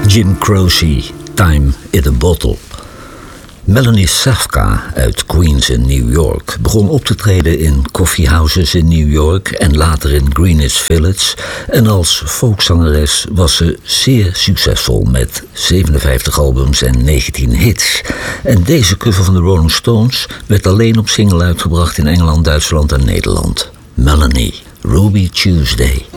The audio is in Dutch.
Jim Croce, Time in a Bottle. Melanie Safka uit Queens in New York begon op te treden in coffeehouses in New York en later in Greenwich Village. En als folkzangeres was ze zeer succesvol met 57 albums en 19 hits. En deze cover van de Rolling Stones werd alleen op single uitgebracht in Engeland, Duitsland en Nederland. Melanie, Ruby Tuesday.